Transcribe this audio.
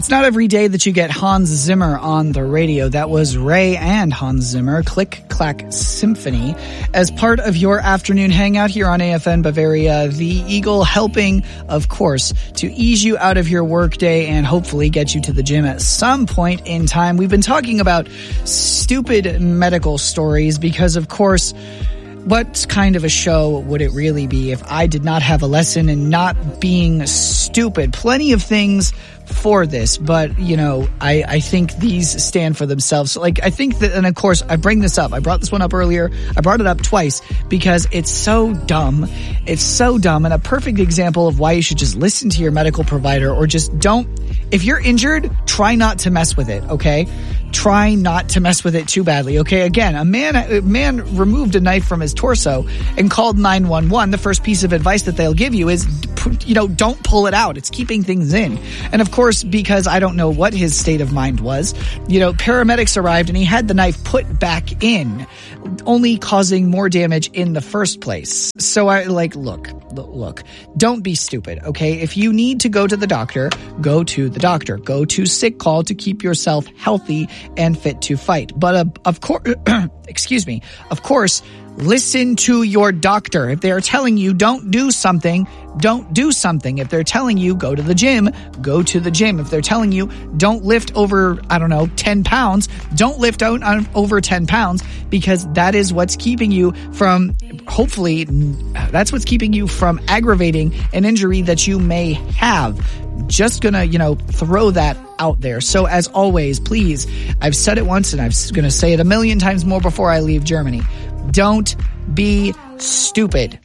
It's not every day that you get Hans Zimmer on the radio. That was Ray and Hans Zimmer, Click Clack Symphony, as part of your afternoon hangout here on AFN Bavaria. The Eagle helping, of course, to ease you out of your workday and hopefully get you to the gym at some point in time. We've been talking about stupid medical stories because, of course, what kind of a show would it really be if I did not have a lesson in not being stupid? Plenty of things for this, but, you know, I think these stand for themselves. Like, I think that, and of course, I bring this up. I brought this one up earlier. I brought it up twice because it's so dumb. It's so dumb, and a perfect example of why you should just listen to your medical provider, or just don't. If you're injured, try not to mess with it, okay? Try not to mess with it too badly, okay? Again, a man removed a knife from his torso and called 911. The first piece of advice that they'll give you is, you know, don't pull it out. It's keeping things in. And of course, because I don't know what his state of mind was, you know, paramedics arrived and he had the knife put back in, only causing more damage in the first place. So I look, don't be stupid, okay? If you need to go to the doctor, go to the doctor. Go to sick call to keep yourself healthy and fit to fight. But of course, of course, listen to your doctor. If they are telling you don't do something, don't do something. If they're telling you go to the gym, go to the gym. If they're telling you don't lift over, 10 pounds, don't lift out over 10 pounds, because that is what's keeping you from, hopefully, that's what's keeping you from aggravating an injury that you may have. Just gonna, throw that out there. So as always, please, I've said it once and I'm gonna say it a million times more before I leave Germany. Don't be stupid.